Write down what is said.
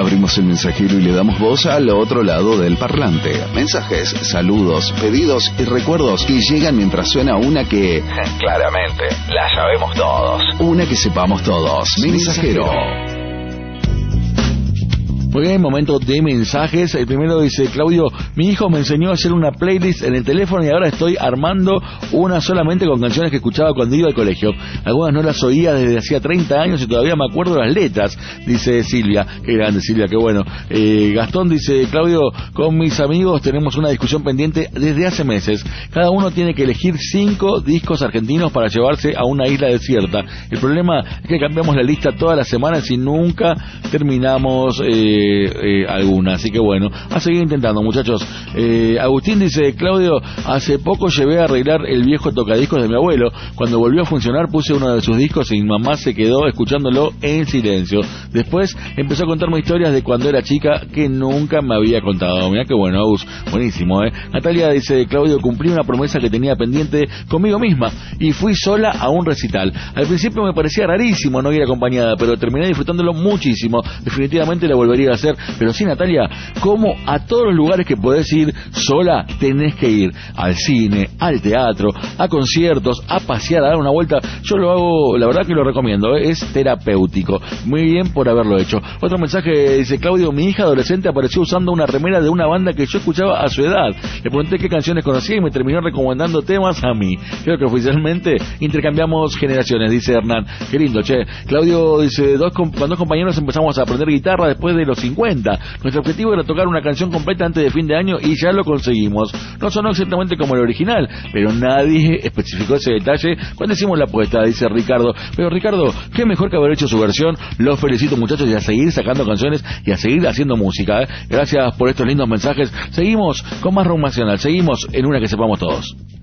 Abrimos el mensajero y le damos voz al otro lado del parlante. Mensajes, saludos, pedidos y recuerdos que llegan mientras suena una que... claramente, la sabemos todos. Una que sepamos todos. Mensajero. Muy bien, momento de mensajes. El primero dice: Claudio, mi hijo me enseñó a hacer una playlist en el teléfono y ahora estoy armando una solamente con canciones que escuchaba cuando iba al colegio. Algunas no las oía desde hacía 30 años y todavía me acuerdo las letras, dice Silvia. Qué grande, Silvia, qué bueno. Gastón dice: Claudio, con mis amigos tenemos una discusión pendiente desde hace meses. Cada uno tiene que elegir 5 discos argentinos para llevarse a una isla desierta. El problema es que cambiamos la lista todas las semanas y nunca terminamos alguna, así que bueno, a seguir intentando, muchachos. Agustín dice: Claudio, hace poco llevé a arreglar el viejo tocadiscos de mi abuelo. Cuando volvió a funcionar puse uno de sus discos y mi mamá se quedó escuchándolo en silencio. Después empezó a contarme historias de cuando era chica que nunca me había contado. Mirá qué bueno, Agus, buenísimo, Natalia dice: Claudio, cumplí una promesa que tenía pendiente conmigo misma y fui sola a un recital. Al principio me parecía rarísimo no ir acompañada, pero terminé disfrutándolo muchísimo. Definitivamente la volvería a hacer. Pero sí, Natalia, como a todos los lugares que podés ir sola, tenés que ir al cine, al teatro, a conciertos, a pasear, a dar una vuelta. Yo lo hago, la verdad que lo recomiendo, es terapéutico. Muy bien por haberlo hecho. Otro mensaje dice: Claudio, mi hija adolescente apareció usando una remera de una banda que yo escuchaba a su edad. Le pregunté qué canciones conocía y me terminó recomendando temas a mí. Creo que oficialmente intercambiamos generaciones, dice Hernán. Qué lindo, che. Claudio dice: con 2 compañeros empezamos a aprender guitarra después de los 50. Nuestro objetivo era tocar una canción completa antes de fin de año y ya lo conseguimos. No sonó exactamente como el original, pero nadie especificó ese detalle cuando hicimos la apuesta, dice Ricardo. Pero Ricardo, qué mejor que haber hecho su versión. Los felicito, muchachos, y a seguir sacando canciones y a seguir haciendo música. Gracias por estos lindos mensajes. Seguimos con más Rock Nacional, seguimos en una que sepamos todos.